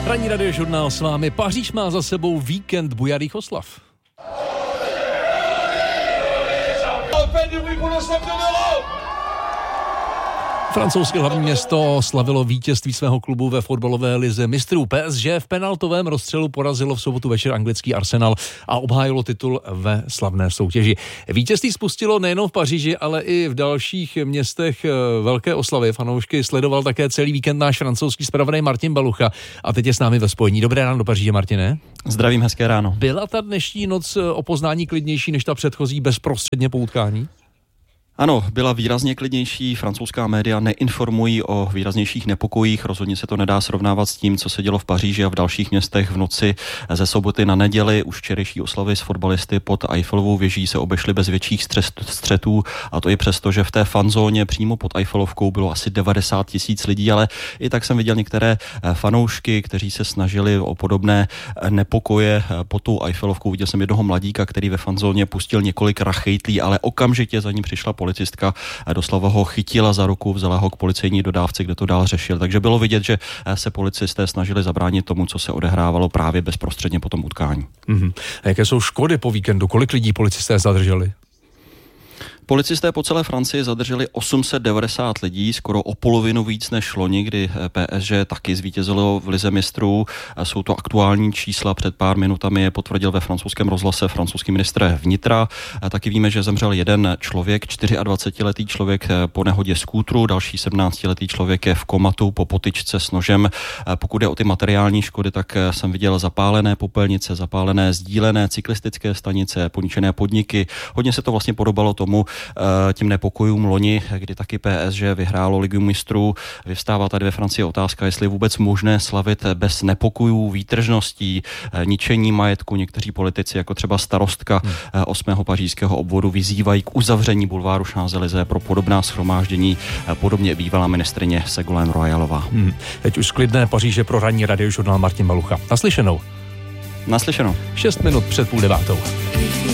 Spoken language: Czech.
Ranní radiožurnál s vámi. Paříž má za sebou víkend bujarých oslav. Francouzské hlavní město slavilo vítězství svého klubu ve fotbalové lize mistrů. PSG v penaltovém rozstřelu porazilo v sobotu večer anglický Arsenal a obhájilo titul ve slavné soutěži. Vítězství spustilo nejenom v Paříži, ale i v dalších městech velké oslavy. Fanoušky sledoval také celý víkend náš francouzský zpravodaj Martin Balucha a teď je s námi ve spojení. Dobré ráno do Paříže, Martine. Zdravím, hezké ráno. Byla ta dnešní noc o poznání klidnější než ta předchozí bezprostředně po utkání? Ano, byla výrazně klidnější, francouzská média neinformují o výraznějších nepokojích, rozhodně se to nedá srovnávat s tím, co se dělo v Paříži a v dalších městech v noci ze soboty na neděli. Už včerejší oslavy s fotbalisty pod Eiffelovou věží se obešly bez větších střetů, a to i přesto, že v té fanzóně přímo pod Eiffelovkou bylo asi 90 000 lidí, ale i tak jsem viděl některé fanoušky, kteří se snažili o podobné nepokoje pod tou Eiffelovkou. Viděl jsem jednoho mladíka, který ve fanzóně pustil několik rachejtlí, ale okamžitě za ním přišla policistka, doslova ho chytila za ruku, vzala ho k policejní dodávce, kde to dál řešil. Takže bylo vidět, že se policisté snažili zabránit tomu, co se odehrávalo právě bezprostředně po tom utkání. A jaké jsou škody po víkendu? Kolik lidí policisté zadrželi? Policisté po celé Francii zadrželi 890 lidí, skoro o polovinu víc než loni, kdy PSG taky zvítězilo v lize mistrů. Jsou to aktuální čísla, před pár minutami je potvrdil ve francouzském rozhlase francouzský ministr vnitra. Taky víme, že zemřel jeden člověk, 24letý člověk po nehodě skútru, další 17letý člověk je v komatu po potyčce s nožem. Pokud je o ty materiální škody, tak jsem viděl zapálené popelnice, zapálené sdílené cyklistické stanice, poničené podniky. Hodně se to vlastně podobalo tomu, tím nepokojům loni, kdy taky PSG vyhrálo ligu mistrů. Vyvstává tady ve Francii otázka, jestli je vůbec možné slavit bez nepokojů, výtržností, ničení majetku. Někteří politici, jako třeba starostka 8. pařížského obvodu, vyzývají k uzavření bulváru Champs-Élysées pro podobná shromáždění. Podobně bývalá ministryně Ségolène Royalová. Teď už z klidné Paříže pro ranní radiožurnál Martin Balucha. Naslyšenou. 6 minut před 8:30.